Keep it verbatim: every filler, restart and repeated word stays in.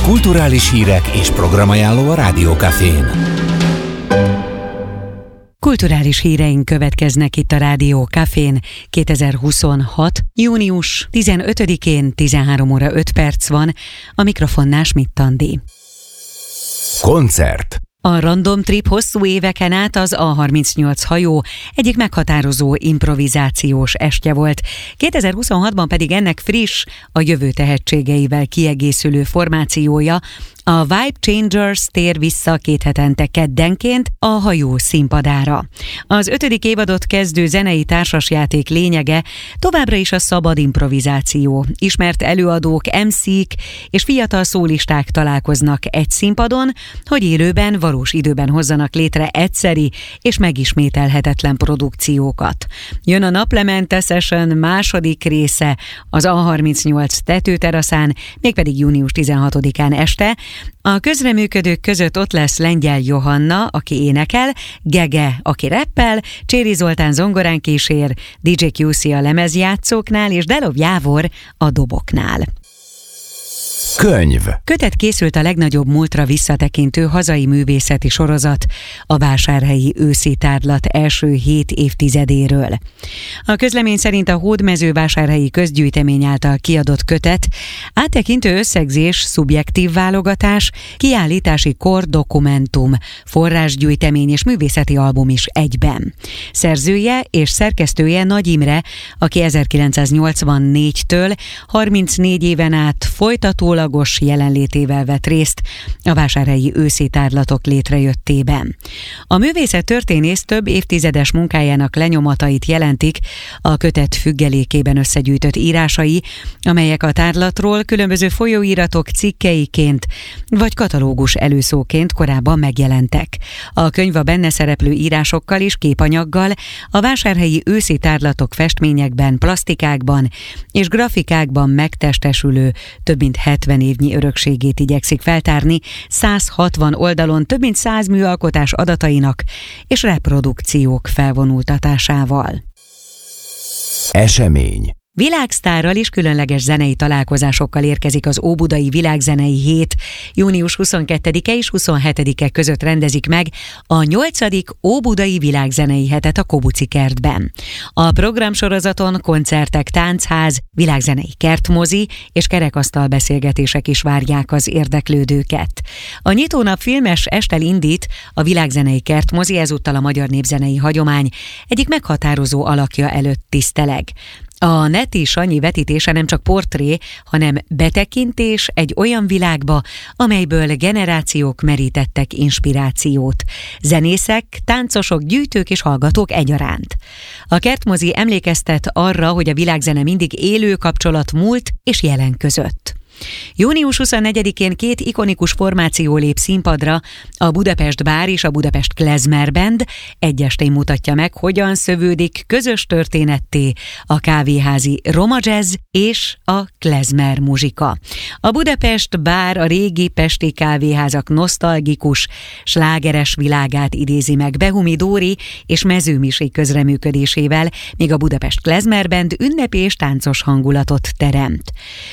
Kulturális hírek és programajánló a Rádiókafén. Kulturális híreink következnek itt a Rádiókafén. kétezer-huszonhat. június tizenötödikén tizenhárom óra öt perc van, a mikrofonnál Schmidt Andi. Koncert. A Random Trip hosszú éveken át az á harmincnyolc hajó egyik meghatározó improvizációs estje volt. kétezer-huszonhatban pedig ennek friss, a jövő tehetségeivel kiegészülő formációja, a Vibe Changers tér vissza két hetente keddenként a hajó színpadára. Az ötödik évadot kezdő zenei társasjáték lényege továbbra is a szabad improvizáció. Ismert előadók, em cé-k és fiatal szólisták találkoznak egy színpadon, hogy élőben, valós időben hozzanak létre egyszeri és megismételhetetlen produkciókat. Jön a Naplemente Session második része az á harmincnyolc tetőteraszán, mégpedig június tizenhatodikán este. A közreműködők között ott lesz Lengyel Johanna, aki énekel, Gege, aki rappel, Cséri Zoltán zongorán kísér, dé dzsé kú cé a lemezjátszóknál és Delov Jávor a doboknál. Könyv. Kötet készült a legnagyobb múltra visszatekintő hazai művészeti sorozat, a Vásárhelyi őszi tárlat első hét évtizedéről. A közlemény szerint a Hódmezővásárhelyi Közgyűjtemény által kiadott kötet áttekintő összegzés, szubjektív válogatás, kiállítási kor, dokumentum, forrásgyűjtemény és művészeti album is egyben. Szerzője és szerkesztője Nagy Imre, aki ezerkilencszáznyolcvannégytől harmincnégy éven át folytatólag jelenlétével vett részt a vásárhelyi őszi tárlatok létrejöttében. A művészet történész több évtizedes munkájának lenyomatait jelentik a kötet függelékében összegyűjtött írásai, amelyek a tárlatról különböző folyóiratok cikkeiként vagy katalógus előszóként korábban megjelentek. A könyv a benne szereplő írásokkal és képanyaggal a vásárhelyi őszi tárlatok festményekben, plastikákban és grafikákban megtestesülő több mint hetven évnyi örökségét igyekszik feltárni száz hatvan oldalon több mint száz műalkotás adatainak és reprodukciók felvonultatásával. Esemény. Világsztárral és különleges zenei találkozásokkal érkezik az Óbudai Világzenei Hét. június huszonkettedike és huszonhetedike között rendezik meg a nyolcadik Óbudai Világzenei Hetet a Kobuci kertben. A programsorozaton koncertek, táncház, világzenei kertmozi és kerekasztal beszélgetések is várják az érdeklődőket. A nyitónap filmes esttel indít a világzenei kertmozi, ezúttal a magyar népzenei hagyomány egyik meghatározó alakja előtt tiszteleg. A Neti Sanyi vetítése nem csak portré, hanem betekintés egy olyan világba, amelyből generációk merítettek inspirációt. Zenészek, táncosok, gyűjtők és hallgatók egyaránt. A kertmozi emlékeztet arra, hogy a világzene mindig élő kapcsolat múlt és jelen között. június huszonnegyedikén két ikonikus formáció lép színpadra, a Budapest Bár és a Budapest Klezmer Band egy estén mutatja meg, hogyan szövődik közös történetté a kávéházi Roma Jazz és a klezmer muzsika. A Budapest Bár a régi pesti kávéházak nosztalgikus, slágeres világát idézi meg Behumi Dóri és Mező Misi közreműködésével, míg a Budapest Klezmer Band ünnepi és táncos hangulatot teremt.